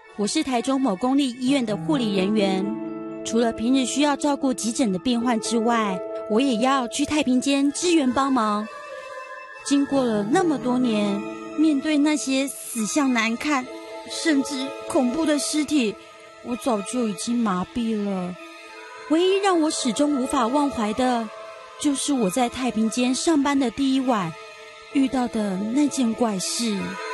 我是台中某公立医院的护理人员，除了平日需要照顾急诊的病患之外，我也要去太平间支援帮忙。经过了那么多年，面对那些死相难看甚至恐怖的尸体，我早就已经麻痹了。唯一让我始终无法忘怀的，就是我在太平间上班的第一晚遇到的那件怪事。